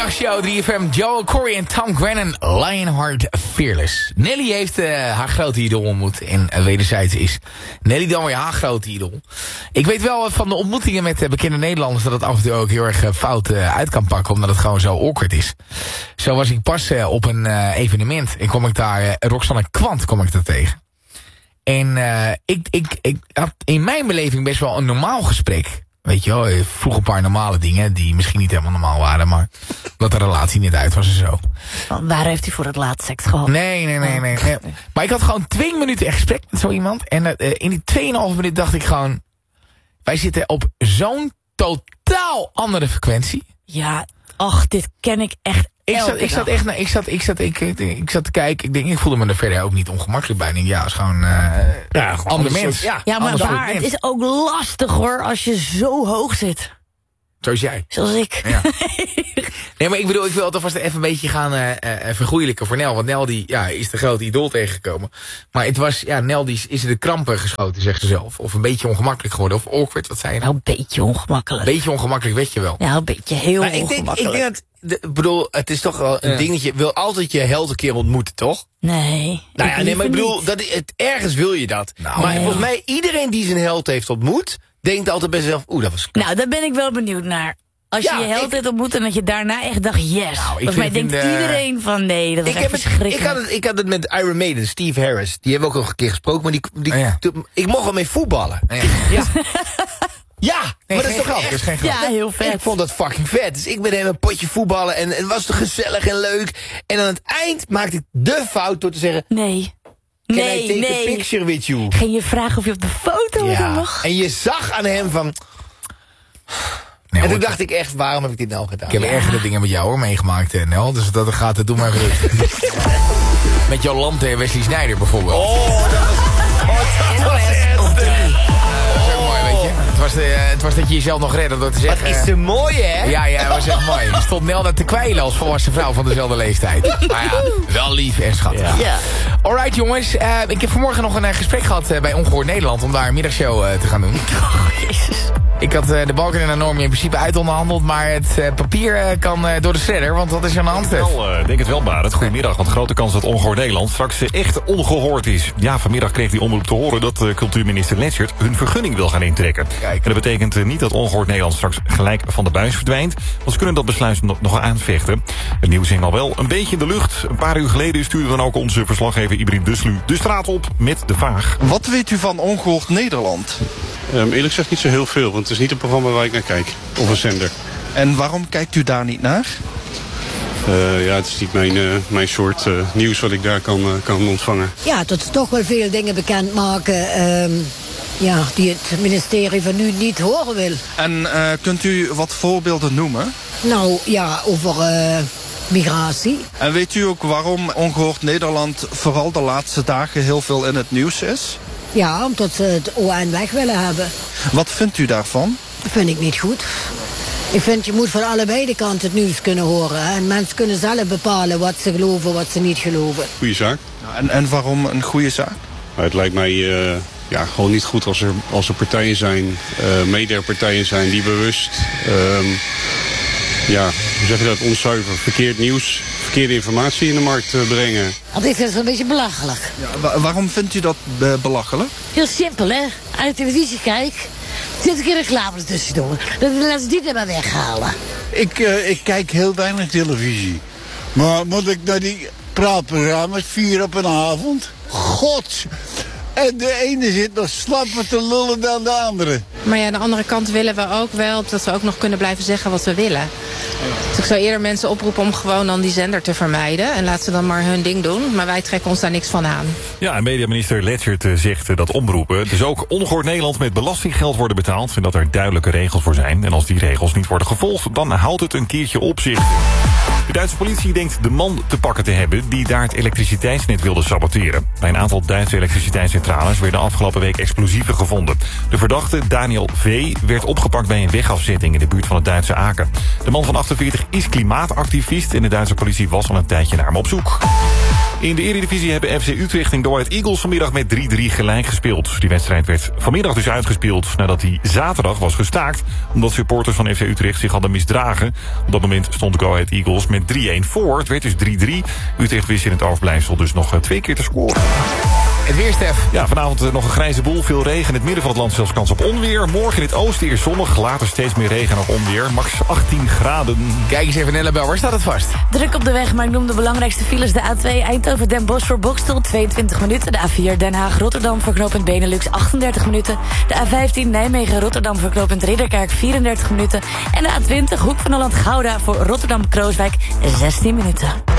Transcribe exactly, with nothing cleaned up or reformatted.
Middagshow drie F M, Joel Corey en Tom Grennan, Lionheart Fearless. Nelly heeft uh, haar grote idool ontmoet en uh, wederzijds is Nelly dan weer haar grote idool. Ik weet wel van de ontmoetingen met uh, bekende Nederlanders dat het af en toe ook heel erg uh, fout uh, uit kan pakken, omdat het gewoon zo awkward is. Zo was ik pas uh, op een uh, evenement en kom ik daar, uh, Roxanne Kwant kom ik daar tegen. En uh, ik, ik, ik had in mijn beleving best wel een normaal gesprek. Weet je wel, ik vroeg een paar normale dingen die misschien niet helemaal normaal waren, maar dat de relatie niet uit was en zo. Waar heeft hij voor het laatst seks gehad? Nee, nee, nee, nee, nee. Maar ik had gewoon twee minuten echt gesprek met zo iemand. En uh, in die tweeënhalve minuut dacht ik gewoon, wij zitten op zo'n totaal andere frequentie. Ja, ach, dit ken ik echt. Ik zat, ik zat echt, nou, ik zat, ik zat, ik, ik, ik zat te kijken. Ik denk, ik voelde me er verder ook niet ongemakkelijk bij. Ik denk, ja, het is gewoon, uh, ja, gewoon ander mens. Ja, ja, maar waar, het is ook lastig hoor, als je zo hoog zit. Zoals jij. Zoals ik. Ja. Nee, maar ik bedoel, ik wil het alvast even een beetje gaan uh, uh, vergoeilijken voor Nel. Want Nel die, ja, is de grote idool tegengekomen. Maar het was, ja, Nel die is in de krampen geschoten, zegt ze zelf. Of een beetje ongemakkelijk geworden. Of awkward, wat zei je nou? Nou, een beetje ongemakkelijk. Beetje ongemakkelijk, weet je wel. Ja, een beetje heel maar ongemakkelijk. Ik denk, ik denk dat, de, ik bedoel, het is toch wel een ja. ding dat je wil altijd je held een keer ontmoeten, toch? Nee. Nou ja, nee, maar ik bedoel, niet. dat, het, ergens wil je dat. Nou, maar nee. volgens mij, iedereen die zijn held heeft ontmoet, denkt altijd bij zichzelf, oeh, dat was knap. Nou, daar ben ik wel benieuwd naar. Als je Ja, je held ik- hebt ontmoet en dat je daarna echt dacht, yes. Nou, ik Volgens mij vind denkt in de- iedereen van, nee, dat was Ik, echt heb het, verschrikkelijk. ik, had het, ik had het met Iron Maiden, Steve Harris. Die hebben we ook nog een keer gesproken, maar die, die, Oh ja. toen- ik mocht wel mee voetballen. Ja. Ja, ja Nee, maar dat geen is toch grap, echt... dat is geen grap. Ja, heel vet. Ik vond dat fucking vet. Dus ik ben hem een potje voetballen en het was toch gezellig en leuk. En aan het eind maakte ik de fout door te zeggen, Nee. can I Nee, take a nee. picture with you? Ging je vragen of je op de foto met hem Ja, mag? en je zag aan hem van... Nee, en hoor, toen dacht ik echt, waarom heb ik dit nou gedaan? ik heb ergere dingen met jou hoor meegemaakt, eh, Nel. Dus dat gaat het, doe maar gerust. Met Jolante en Wesley Sneijder bijvoorbeeld. Oh, dat was... N O S op drie. Dat is ook mooi, weet je. Het was, de, het was dat je jezelf nog redde door te Wat zeggen... is ze mooi, hè? Ja, ja, dat was echt mooi. Je stond Nel daar te kwijlen als volwassen vrouw van dezelfde leeftijd. Maar ja, wel lief en schattig. Ja. Alright jongens, uh, ik heb vanmorgen nog een uh, gesprek gehad uh, bij Ongehoord Nederland... om daar een middagshow uh, te gaan doen. Oh, jezus. Ik had uh, de balken en de norm in principe uitonderhandeld... maar het uh, papier uh, kan uh, door de shredder, want wat is aan de hand? Ik uh, denk het wel, Barend. Goedemiddag, want grote kans dat Ongehoord Nederland straks uh, echt ongehoord is. Ja, vanmiddag kreeg die omroep te horen dat uh, cultuurminister Letschert hun vergunning wil gaan intrekken. Kijk. En dat betekent uh, niet dat Ongehoord Nederland straks gelijk van de buis verdwijnt. Want ze kunnen dat besluit nog, nog aanvechten. Het nieuws hing al wel een beetje in de lucht. Een paar uur geleden stuurde dan ook onze verslaggever Ibrahim Duslu de straat op met de vraag. Wat weet u van Ongehoord Nederland? Um, eerlijk gezegd niet zo heel veel, want het is niet een programma waar ik naar kijk. Of een zender. En waarom kijkt u daar niet naar? Uh, ja, het is niet mijn, uh, mijn soort uh, nieuws wat ik daar kan, uh, kan ontvangen. Ja, dat ze toch wel veel dingen bekendmaken um, ja, die het ministerie van nu niet horen wil. En uh, kunt u wat voorbeelden noemen? Nou, ja, over uh, migratie. En weet u ook waarom Ongehoord Nederland vooral de laatste dagen heel veel in het nieuws is? Ja, omdat ze het O N weg willen hebben. Wat vindt u daarvan? Dat vind ik niet goed. Ik vind, je moet van allebei de kanten het nieuws kunnen horen. Hè? En mensen kunnen zelf bepalen wat ze geloven, wat ze niet geloven. Goeie zaak. En, en waarom een goede zaak? Maar het lijkt mij uh, ja, gewoon niet goed als er, als er partijen zijn, uh, mediapartijen zijn die bewust... Um, ja, hoe zeg je dat, onzuiver, verkeerd nieuws, verkeerde informatie in de markt uh, brengen. Dat is dus een beetje belachelijk. Ja, wa- waarom vindt u dat uh, belachelijk? Heel simpel, hè. Als je televisie kijkt, zit een keer reclame tussendoor. Dat willen ze niet meer weghalen. Ik, uh, ik kijk heel weinig televisie. Maar moet ik naar die praatprogramma's, vier op een avond? God! En de ene zit nog slapper te lullen dan de andere. Maar ja, aan de andere kant willen we ook wel dat we ook nog kunnen blijven zeggen wat we willen. Dus ik zou eerder mensen oproepen om gewoon dan die zender te vermijden. En laat ze dan maar hun ding doen. Maar wij trekken ons daar niks van aan. Ja, en mediaminister Letschert uh, zegt uh, dat omroepen dus ook Ongehoord Nederland met belastinggeld worden betaald. En dat er duidelijke regels voor zijn. En als die regels niet worden gevolgd, dan houdt het een keertje op zich. De Duitse politie denkt de man te pakken te hebben die daar het elektriciteitsnet wilde saboteren. Bij een aantal Duitse elektriciteitscentrales werden afgelopen week explosieven gevonden. De verdachte, Daniel V., werd opgepakt bij een wegafzetting in de buurt van het Duitse Aken. De man van achtenveertig is klimaatactivist en de Duitse politie was al een tijdje naar hem op zoek. In de Eredivisie hebben F C Utrecht en Go Ahead Eagles vanmiddag met drie drie gelijk gespeeld. Die wedstrijd werd vanmiddag dus uitgespeeld nadat die zaterdag was gestaakt, omdat supporters van F C Utrecht zich hadden misdragen. Op dat moment stond Go Ahead Eagles met drie-een voor. Het werd dus drie drie. Utrecht wist in het overblijfsel dus nog twee keer te scoren. Het weer, Stef. Ja, vanavond nog een grijze boel, veel regen. In het midden van het land zelfs kans op onweer. Morgen in het oosten eerst zonnig, later steeds meer regen en ook onweer. Max achttien graden. Kijk eens even, Nellebel, waar staat het vast? Druk op de weg, maar ik noem de belangrijkste files. De A twee Eindhoven-Den Bosch voor Bokstel, tweeëntwintig minuten. De A vier Den Haag-Rotterdam voor knooppunt Benelux, achtendertig minuten. De A vijftien Nijmegen-Rotterdam voor knooppunt Ridderkerk, vierendertig minuten. En de A twintig Hoek van Holland-Gouda voor Rotterdam-Krooswijk, zestien minuten.